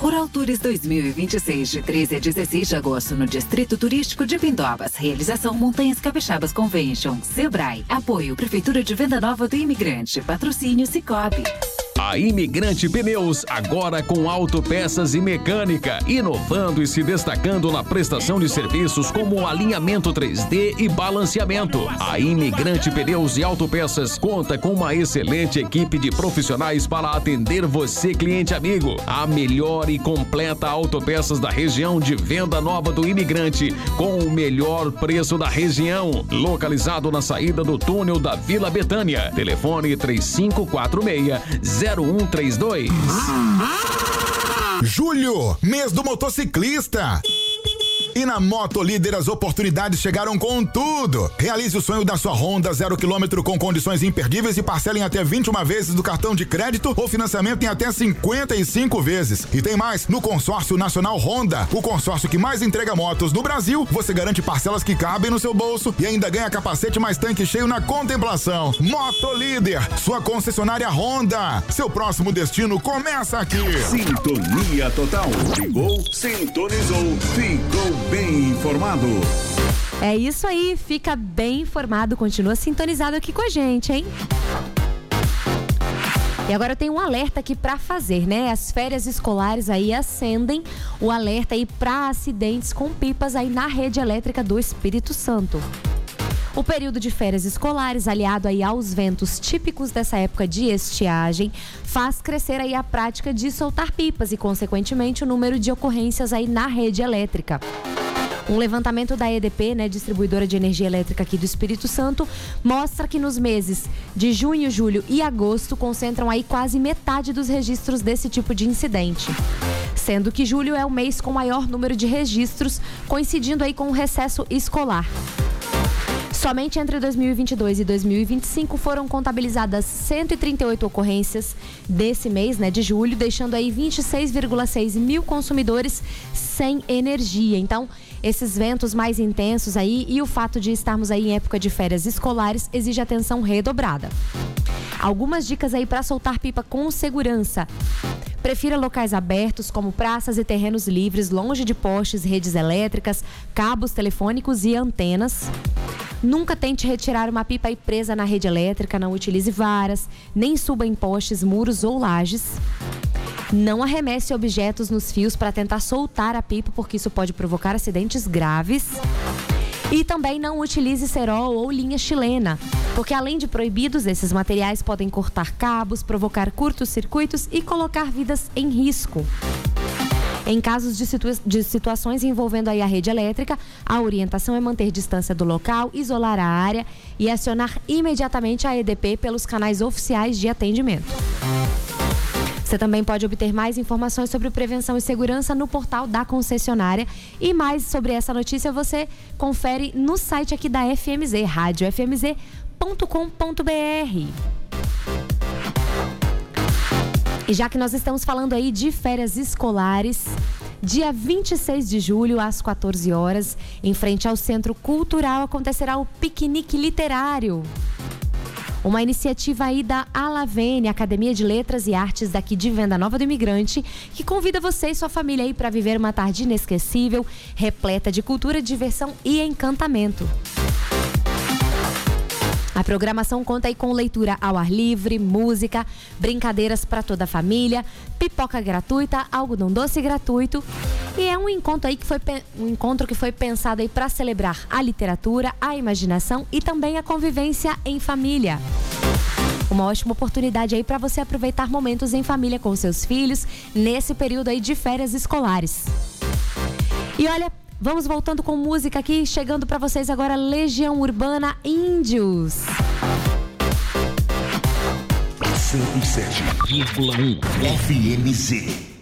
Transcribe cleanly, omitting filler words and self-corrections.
Oral Tours 2026, de 13 a 16 de agosto, no Distrito Turístico de Pindobas. Realização Montanhas Capixabas Convention. Sebrae. Apoio Prefeitura de Venda Nova do Imigrante. Patrocínio Cicobi. A Imigrante Pneus, agora com autopeças e mecânica, inovando e se destacando na prestação de serviços como alinhamento 3D e balanceamento. A Imigrante Pneus e Autopeças conta com uma excelente equipe de profissionais para atender você, cliente amigo. A melhor e completa autopeças da região de Venda Nova do Imigrante, com o melhor preço da região. Localizado na saída do túnel da Vila Betânia. Telefone 3546-0132. Julho, mês do motociclista. E na Moto Líder as oportunidades chegaram com tudo. Realize o sonho da sua Honda 0 km com condições imperdíveis e parcele em até 21 vezes do cartão de crédito ou financiamento em até 55 vezes. E tem mais, no Consórcio Nacional Honda, o consórcio que mais entrega motos no Brasil, você garante parcelas que cabem no seu bolso e ainda ganha capacete mais tanque cheio na contemplação. Moto Líder, sua concessionária Honda. Seu próximo destino começa aqui. Sintonia total. Ligou, sintonizou, ficou bem informado. É isso aí, fica bem informado, continua sintonizado aqui com a gente, hein? E agora eu tenho um alerta aqui para fazer, né? As férias escolares aí acendem o alerta aí para acidentes com pipas aí na rede elétrica do Espírito Santo. O período de férias escolares, aliado aí aos ventos típicos dessa época de estiagem, faz crescer aí a prática de soltar pipas e, consequentemente, o número de ocorrências aí na rede elétrica. Um levantamento da EDP, né, distribuidora de energia elétrica aqui do Espírito Santo, mostra que nos meses de junho, julho e agosto concentram aí quase metade dos registros desse tipo de incidente. Sendo que julho é o mês com maior número de registros, coincidindo aí com o recesso escolar. Somente entre 2022 e 2025 foram contabilizadas 138 ocorrências desse mês, né, de julho, deixando aí 26,6 mil consumidores sem energia. Então, esses ventos mais intensos aí e o fato de estarmos aí em época de férias escolares exige atenção redobrada. Algumas dicas aí para soltar pipa com segurança. Prefira locais abertos como praças e terrenos livres, longe de postes, redes elétricas, cabos telefônicos e antenas. Nunca tente retirar uma pipa aí presa na rede elétrica, não utilize varas, nem suba em postes, muros ou lajes. Não arremesse objetos nos fios para tentar soltar a pipa, porque isso pode provocar acidentes graves. E também não utilize cerol ou linha chilena, porque além de proibidos, esses materiais podem cortar cabos, provocar curtos-circuitos e colocar vidas em risco. Em casos de situações envolvendo aí a rede elétrica, a orientação é manter distância do local, isolar a área e acionar imediatamente a EDP pelos canais oficiais de atendimento. Você também pode obter mais informações sobre prevenção e segurança no portal da concessionária. E mais sobre essa notícia você confere no site aqui da FMZ, radiofmz.com.br. E já que nós estamos falando aí de férias escolares, dia 26 de julho, às 14 horas, em frente ao Centro Cultural, acontecerá o Piquenique Literário. Uma iniciativa aí da Alavene, Academia de Letras e Artes daqui de Venda Nova do Imigrante, que convida você e sua família aí para viver uma tarde inesquecível, repleta de cultura, diversão e encantamento. A programação conta aí com leitura ao ar livre, música, brincadeiras para toda a família, pipoca gratuita, algodão doce gratuito. E é um encontro aí que foi pensado aí para celebrar a literatura, a imaginação e também a convivência em família. Uma ótima oportunidade aí para você aproveitar momentos em família com seus filhos nesse período aí de férias escolares. E olha, vamos voltando com música aqui, chegando para vocês agora Legião Urbana Índios. 107,1 FMZ.